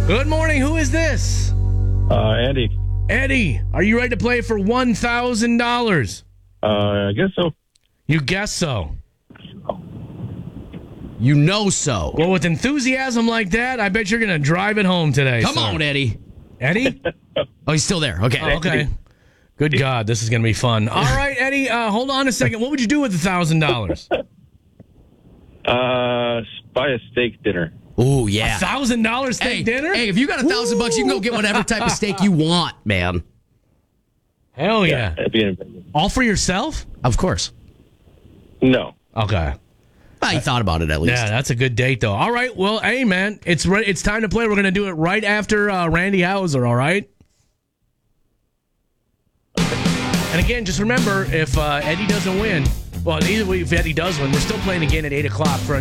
Good morning. Who is this? Andy. Eddie, are you ready to play for $1,000? I guess so. You guess so. You know so. Well, with enthusiasm like that, I bet you're going to drive it home today. Come sir. on, Eddie. Eddie? Oh, he's still there. Okay. Oh, okay. Good God, this is going to be fun. All right, Eddie, hold on a second. What would you do with $1,000? Buy a steak dinner. Oh, yeah. $1,000 steak dinner? Hey, if you got $1,000, you can go get whatever type of steak you want, man. Hell yeah. That'd be amazing. All for yourself? Of course. No. Okay. I thought about it at least. Yeah, that's a good date, though. All right, well, hey, man, it's time to play. We're going to do it right after Randy Hauser, all right? And again, just remember, if Eddie doesn't win, well, either way, if Eddie does win, we're still playing again at 8 o'clock for